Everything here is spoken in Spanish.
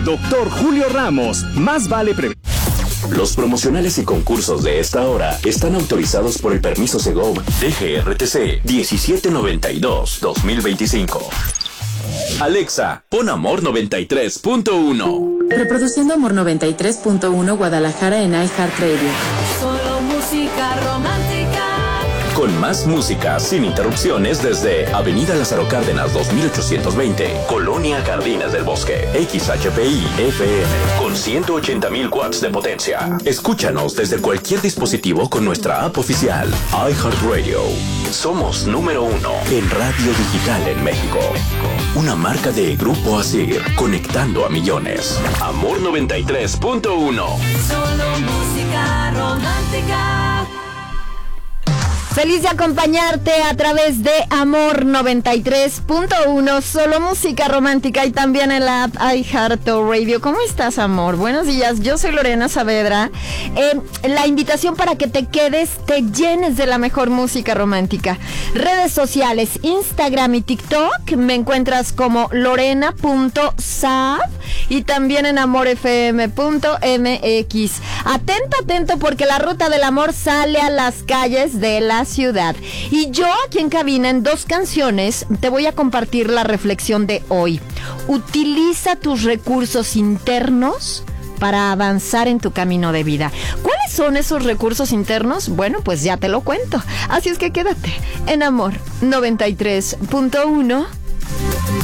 Doctor Julio Ramos, más vale prevenir. Los promocionales y concursos de esta hora están autorizados por el permiso Segov DGRTC 1792-2025. Alexa, pon Amor 93.1. Reproduciendo Amor 93.1 Guadalajara en iHeartRadio. Solo música romántica. Con más música sin interrupciones desde Avenida Lázaro Cárdenas 2820, Colonia Jardines del Bosque, XHPI FM, con 180,000 watts de potencia. Escúchanos desde cualquier dispositivo con nuestra app oficial, iHeartRadio. Somos número 1 en radio digital en México. Una marca de Grupo Asir, conectando a millones. Amor 93.1. Solo música romántica. Feliz de acompañarte a través de Amor 93.1, solo música romántica y también en la app iHeartRadio. ¿Cómo estás, amor? Buenos días, yo soy Lorena Saavedra. La invitación para que te quedes, te llenes de la mejor música romántica. Redes sociales, Instagram y TikTok, me encuentras como lorena.saab y también en amorfm.mx. Atento, porque la ruta del amor sale a las calles de la ciudad. Y yo aquí en cabina, en 2 canciones, te voy a compartir la reflexión de hoy. Utiliza tus recursos internos para avanzar en tu camino de vida. ¿Cuáles son esos recursos internos? Bueno, pues ya te lo cuento. Así es que quédate en Amor 93.1.